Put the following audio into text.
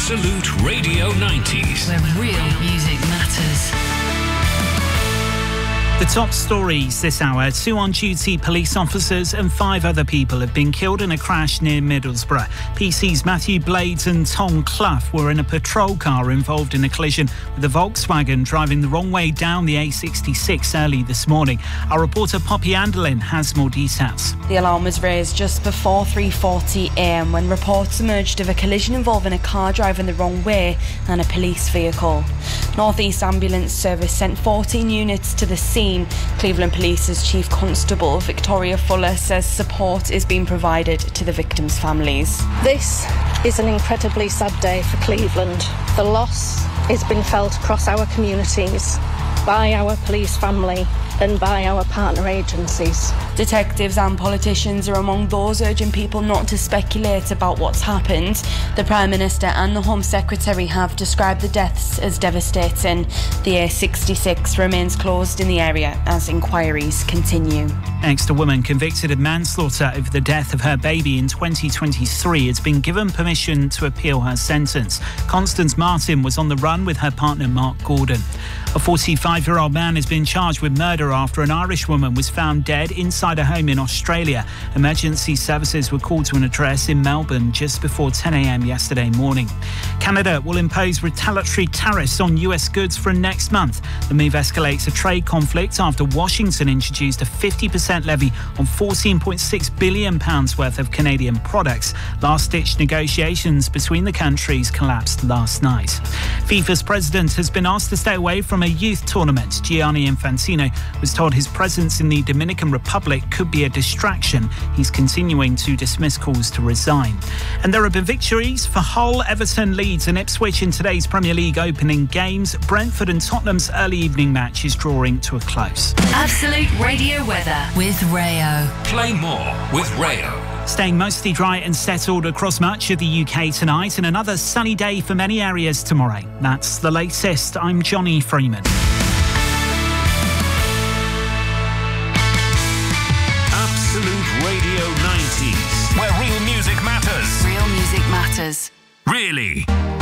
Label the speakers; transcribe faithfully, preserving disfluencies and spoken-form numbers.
Speaker 1: Absolute Radio nineties.
Speaker 2: Where real music matters.
Speaker 3: The top stories this hour. Two on-duty police officers and five other people have been killed in a crash near Middlesbrough. P C's Matthew Blades and Tom Clough were in a patrol car involved in a collision with a Volkswagen driving the wrong way down the A sixty-six early this morning. Our reporter Poppy Andelin has more details.
Speaker 4: The alarm was raised just before three forty a m when reports emerged of a collision involving a car driving the wrong way and a police vehicle. North East Ambulance Service sent fourteen units to the scene. Cleveland Police's Chief Constable Victoria Fuller says support is being provided to the victims' families.
Speaker 5: This is an incredibly sad day for Cleveland. The loss has been felt across our communities by our police family and by our partner agencies.
Speaker 4: Detectives and politicians are among those urging people not to speculate about what's happened. The Prime Minister and the Home Secretary have described the deaths as devastating. The A sixty-six remains closed in the area as inquiries continue.
Speaker 3: Next, a woman convicted of manslaughter over the death of her baby in twenty twenty-three has been given permission to appeal her sentence. Constance Martin was on the run with her partner Mark Gordon. A forty-five-year-old man has been charged with murder after an Irish woman was found dead inside a home in Australia. Emergency services were called to an address in Melbourne just before ten a m yesterday morning. Canada will impose retaliatory tariffs on U S goods from next month. The move escalates a trade conflict after Washington introduced a fifty percent levy on fourteen point six billion pounds worth of Canadian products. Last-ditch negotiations between the countries collapsed last night. FIFA's president has been asked to stay away from a youth tournament. Gianni Infantino was told his presence in the Dominican Republic could be a distraction. He's continuing to dismiss calls to resign. And there have been victories for Hull, Everton, Leeds and Ipswich in today's Premier League opening games. Brentford and Tottenham's early evening match is drawing to a close.
Speaker 2: Absolute Radio weather with Rayo.
Speaker 1: Play more with Rayo.
Speaker 3: Staying mostly dry and settled across much of the U K tonight and another sunny day for many areas tomorrow. That's the latest. I'm Johnny Freeman.
Speaker 1: Absolute Radio nineties, where real music matters.
Speaker 2: Real music matters.
Speaker 1: Really?